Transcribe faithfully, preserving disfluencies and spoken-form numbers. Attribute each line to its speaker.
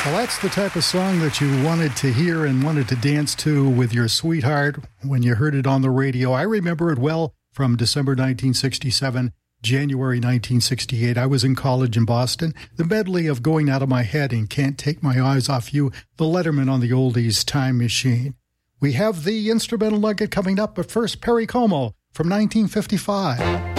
Speaker 1: Well, that's the type of song that you wanted to hear and wanted to dance to with your sweetheart when you heard it on the radio. I remember it well from December nineteen sixty-seven, January nineteen sixty-eight. I was in college in Boston. The medley of Going Out of My Head and Can't Take My Eyes Off You, the Letterman on the Oldies Time Machine. We have the instrumental nugget coming up, but first, Perry Como from nineteen fifty-five.